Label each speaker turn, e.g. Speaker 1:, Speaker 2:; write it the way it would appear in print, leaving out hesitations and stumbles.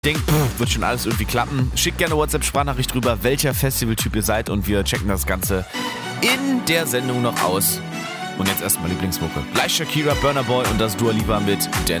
Speaker 1: denkt, wird schon alles irgendwie klappen. Schickt gerne WhatsApp-Sprachnachricht drüber, welcher Festivaltyp ihr seid und wir checken das Ganze in der Sendung noch aus. Und jetzt erstmal Lieblingsmucke. Gleich Shakira, Burna Boy und das Dua Lipa mit Dance.